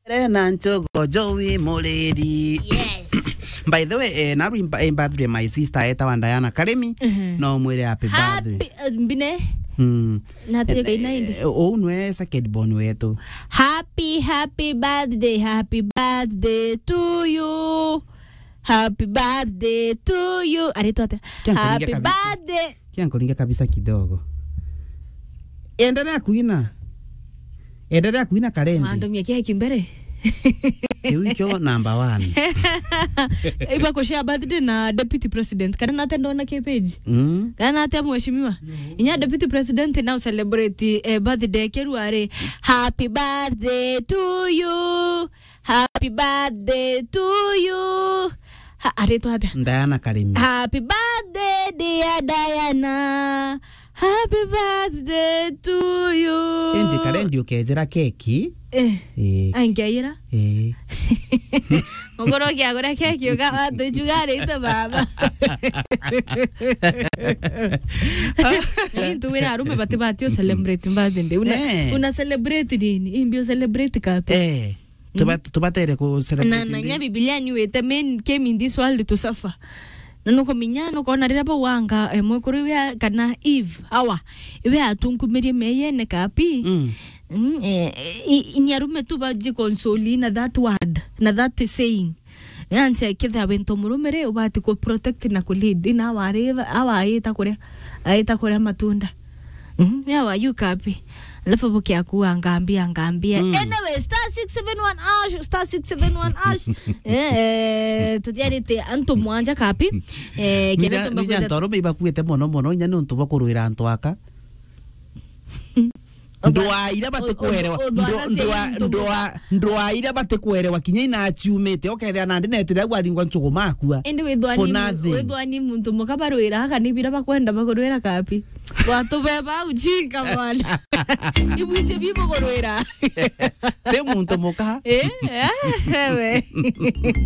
Nancho Joey Moledi. Yes. By the way, na birthday my sister eta Diana Karemi. No mwere happy birthday. Happy bine. Na tuyo kay naindi. Oh, nwe sa kedbon wetu. Happy birthday to you. Happy birthday to you. Arito ate. Happy birthday. Kiankolinga kabisa kidogo. Endelea kuina Karemi. Mando miekia kimbere. Hicho number 1. Iba kushare birthday na deputy president. Kana nate ndona ke page. Kana nate mheshimiwa. Inya deputy president now celebrate birthday keruare. Happy birthday to you. Happy birthday to you. Arito ate. Diana Karemi. Happy birthday dear Diana. Happy birthday to you. Endi Karendi ukezera keki. Angeira. Ngoro kia agora keki ukawa tuchugare ito baba. Tuwira arume bati celebrate birthday. Una celebrate nini? Imbio celebrate kapi. Tubatere ku celebrate. Na nya Biblia ni wete men came in this world to suffer. Nano kominyano kona rira pa wanga mwekuru ya kana Eve awa iwe atunku merie meyene kapi inyarume tu baji consoli na that word na that saying yanse kitha bento murumere ubati ko protect na ko lead ina wareva awa aita kore matunda ya wa you kapi alafu boki akuwa ngambia anyway star 671 ash tutiarite anto mwanja kapi kena tumba ntoro biba kuete mono nya nuntu bakuruira antwaka ndwaira batekwerewa kinya ina achiumete okethia na ndinetira gwaringwa nchugo makua ende wethwani muntu mukabaruira haka nibira bakwenda bakuruira kapi watu beba ujinga bwana ibuise bibo kuruira te muntu muka we